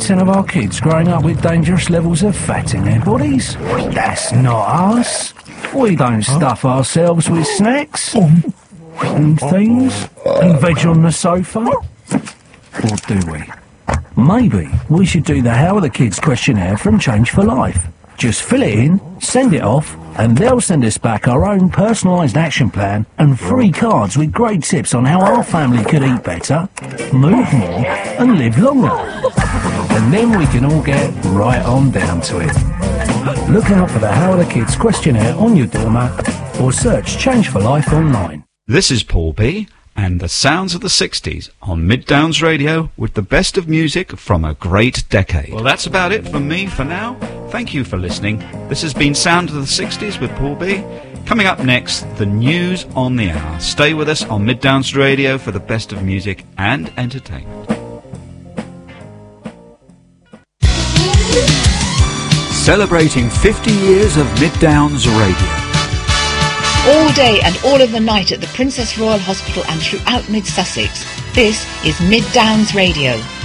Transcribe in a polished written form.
90% of our kids growing up with dangerous levels of fat in their bodies. That's not us. We don't stuff ourselves with snacks and things and veg on the sofa. Or do we? Maybe we should do the How Are the Kids questionnaire from Change for Life. Just fill it in, send it off, and they'll send us back our own personalised action plan and free cards with great tips on how our family could eat better, move more, and live longer. And then we can all get right on down to it. Look out for the How Are the Kids questionnaire on your doormat or search Change for Life online. This is Paul B. and the sounds of the 60s on Mid Downs Radio with the best of music from a great decade. Well, that's about it from me for now. Thank you for listening. This has been Sound of the 60s with Paul B. Coming up next, the news on the hour. Stay with us on Mid Downs Radio for the best of music and entertainment. Celebrating 50 years of Mid Downs Radio. All day and all of the night at the Princess Royal Hospital and throughout Mid Sussex. This is Mid Downs Radio.